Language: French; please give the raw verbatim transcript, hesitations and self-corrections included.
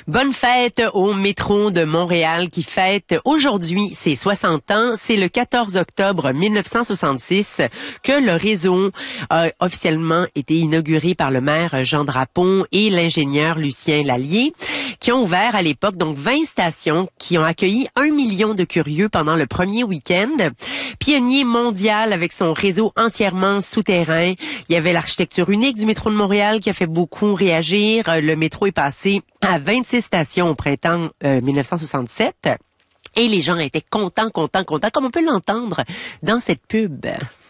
Bonne fête au métro de Montréal qui fête aujourd'hui ses soixante ans. C'est le quatorze octobre mille neuf cent soixante-six que le réseau a officiellement été inauguré par le maire Jean Drapon et l'ingénieur Lucien Lallier, qui ont ouvert à l'époque donc vingt stations qui ont accueilli un million de curieux pendant le premier week-end. Pionnier mondial avec son réseau entièrement souterrain. Il y avait l'architecture unique du métro de Montréal qui a fait beaucoup réagir. Le métro est passé à vingt-six stations au printemps euh, mille neuf cent soixante-sept. Et les gens étaient contents, contents, contents, comme on peut l'entendre dans cette pub.